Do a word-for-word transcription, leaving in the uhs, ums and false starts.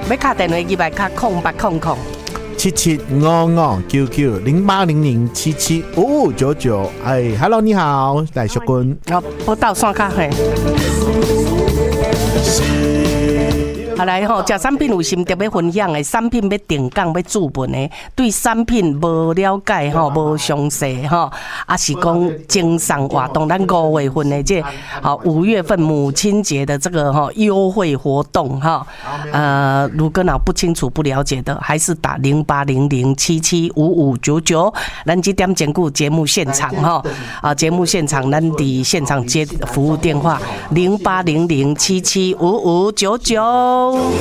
要卡电话机来卡空八空空。 七七五五九九零八零零七七五五九九。哎 ，Hello， 你好，赖淑君。 哦，报道线卡嘿。好来吼，食产品有心得要分享的，产品要定岗要注文的，对产品无了解吼，无详细吼，啊是讲经商活动，咱五月份的这好五月份母亲节的这个吼优惠活动哈，呃，如果哪不清楚不了解的，还是打零八零零七七五五九九，咱这点兼顾节目现场哈，啊节目现场咱伫现场接服务电话零八零零七七五五九九。